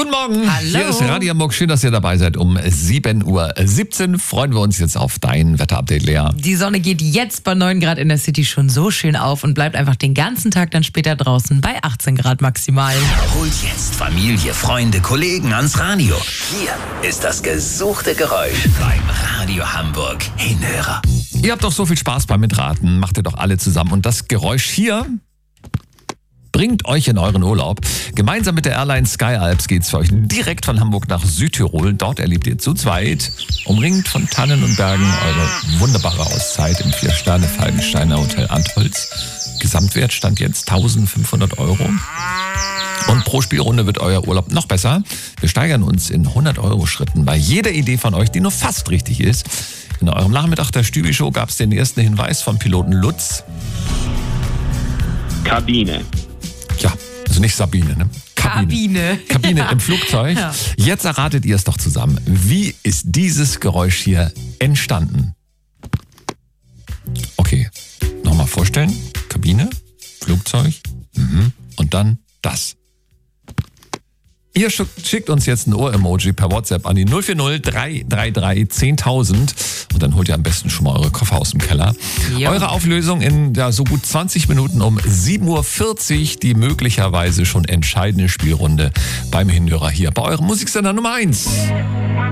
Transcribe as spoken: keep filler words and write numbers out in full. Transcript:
Guten Morgen. Hallo. Hier ist Radio Hamburg. Schön, dass ihr dabei seid. Um sieben Uhr siebzehn freuen wir uns jetzt auf dein Wetterupdate, Lea. Die Sonne geht jetzt bei neun Grad in der City schon so schön auf und bleibt einfach den ganzen Tag dann später draußen bei achtzehn Grad maximal. Holt jetzt Familie, Freunde, Kollegen ans Radio. Hier ist das gesuchte Geräusch beim Radio Hamburg Hinhörer. Ihr habt doch so viel Spaß beim Mitraten. Macht ihr doch alle zusammen. Und das Geräusch hier bringt euch in euren Urlaub. Gemeinsam mit der Airline Sky Alps geht's für euch direkt von Hamburg nach Südtirol. Dort erlebt ihr zu zweit, umringt von Tannen und Bergen, eure wunderbare Auszeit im Vier-Sterne-Falkensteiner Hotel Antholz. Gesamtwert stand jetzt eintausendfünfhundert Euro. Und pro Spielrunde wird euer Urlaub noch besser. Wir steigern uns in hundert-Euro-Schritten bei jeder Idee von euch, die nur fast richtig ist. In eurem Nachmittag der Stübi-Show gab es den ersten Hinweis vom Piloten Lutz. Kabine. Ja, also nicht Sabine, ne? Kabine. Kabine im Flugzeug. Ja. Jetzt erratet ihr es doch zusammen. Wie ist dieses Geräusch hier entstanden? Okay, nochmal vorstellen. Kabine, Flugzeug, mhm. Und dann das. Ihr schickt uns jetzt ein Ohr-Emoji per WhatsApp an die null vier null drei drei drei zehntausend und dann holt ihr am besten schon mal eure Koffer aus dem Keller. Jo. Eure Auflösung in ja, so gut zwanzig Minuten um sieben Uhr vierzig, die möglicherweise schon entscheidende Spielrunde beim Hinhörer hier bei eurem Musiksender Nummer eins.